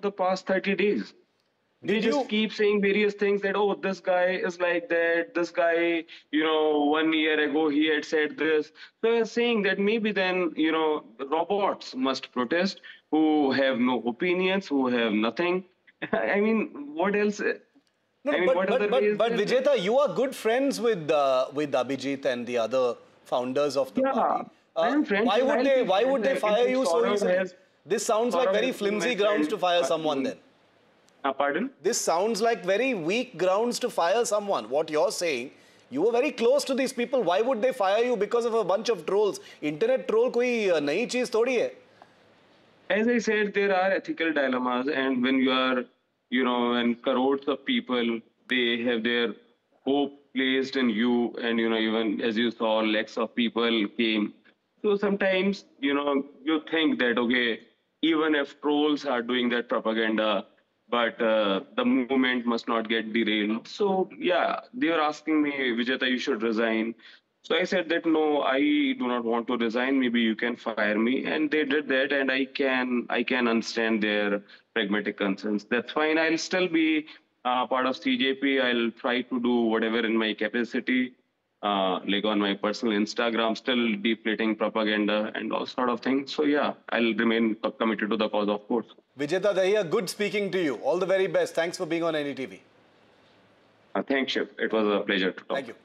the past 30 days. They Did just you? keep saying various things that, oh, this guy is like that, this guy, 1 year ago he had said this. So I was saying that maybe then, robots must protest who have no opinions, who have nothing. I mean, what else? No, I no, mean, what other way is but there? Vijeta, you are good friends with Abhijit and the other founders of the Yeah, party. I am friends, and I'll be Why friends. would they I can fire say you so Saurav easily? has, This sounds like Saurav very has been my flimsy grounds friend. to fire someone then. Pardon? This sounds like very weak grounds to fire someone. What you're saying, you were very close to these people. Why would they fire you because of a bunch of trolls? Internet troll कोई नई चीज थोड़ी है. As I said, there are ethical dilemmas, and when you are, when crores of people, they have their hope placed in you, and even as you saw, lakhs of people came. So sometimes, you think that okay, even if trolls are doing that propaganda, but the movement must not get derailed. So yeah, they are asking me, Vijeta, you should resign. So I said that no, I do not want to resign. Maybe you can fire me, and they did that, and I can understand their pragmatic concerns. That's fine. I'll still be part of CJP. I'll try to do whatever in my capacity, like on my personal Instagram, still deflating propaganda and all sort of things. So yeah, I'll remain committed to the cause, of course. Vijeta Dahiya, good speaking to you. All the very best. Thanks for being on NETV. Thanks, Shiv. It was a pleasure to Thank talk. you.